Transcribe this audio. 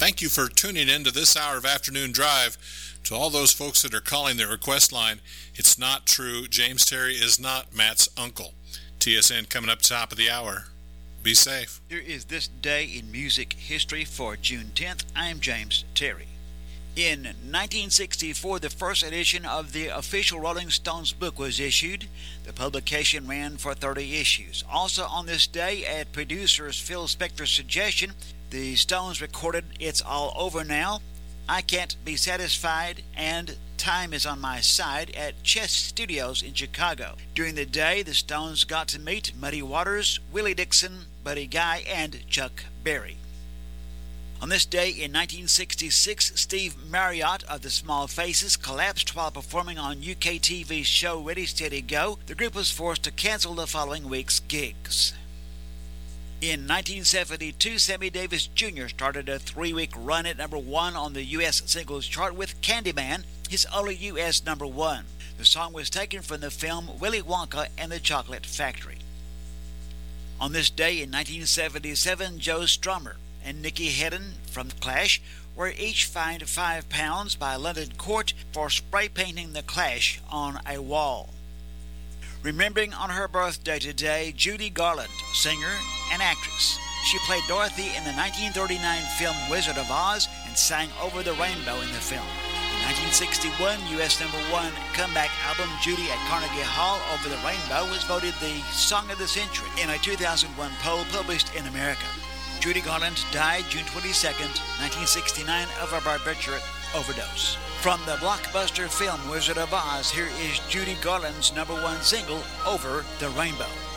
Thank you for tuning in to this hour of Afternoon Drive. To all those folks that are calling the request line, it's not true. James Terry is not Matt's uncle. TSN coming up top of the hour. Be safe. Here is this day in music history for June 10th. I'm James Terry. In 1964, the first edition of the official Rolling Stones book was issued. The publication ran for 30 issues. Also on this day, at producer Phil Spector's suggestion, the Stones recorded It's All Over Now, I Can't Be Satisfied, and Time Is on My Side at Chess Studios in Chicago. During the day, the Stones got to meet Muddy Waters, Willie Dixon, Buddy Guy, and Chuck Berry. On this day in 1966, Steve Marriott of the Small Faces collapsed while performing on UK TV's show Ready Steady Go. The group was forced to cancel the following week's gigs. In 1972, Sammy Davis Jr. started a 3-week run at number 1 on the U.S. singles chart with Candyman, his only U.S. number 1. The song was taken from the film Willy Wonka and the Chocolate Factory. On this day in 1977, Joe Strummer and Nicky Hedden from Clash were each fined £5 by London court for spray painting The Clash on a wall. Remembering on her birthday today, Judy Garland, singer and actress. She played Dorothy in the 1939 film Wizard of Oz and sang Over the Rainbow in the film. In 1961, U.S. number 1 comeback album Judy at Carnegie Hall, Over the Rainbow, was voted the Song of the Century in a 2001 poll published in America. Judy Garland died June 22, 1969, of a barbiturate overdose. From the blockbuster film Wizard of Oz, here is Judy Garland's number 1 single, Over the Rainbow.